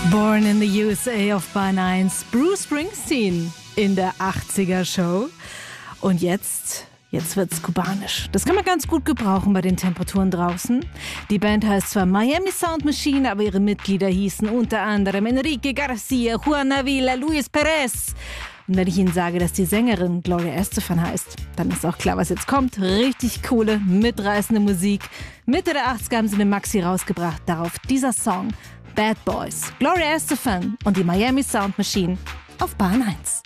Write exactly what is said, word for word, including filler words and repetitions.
Born in the U S A auf Bahn eins, Bruce Springsteen in der achtziger-Show. Und jetzt, jetzt wird's kubanisch. Das kann man ganz gut gebrauchen bei den Temperaturen draußen. Die Band heißt zwar Miami Sound Machine, aber ihre Mitglieder hießen unter anderem Enrique Garcia, Juana Villa, Luis Perez. Und wenn ich Ihnen sage, dass die Sängerin Gloria Estefan heißt, dann ist auch klar, was jetzt kommt. Richtig coole, mitreißende Musik. Mitte der achtziger haben sie eine Maxi rausgebracht. Darauf dieser Song Bad Boys. Gloria Estefan und die Miami Sound Machine auf Bahn eins.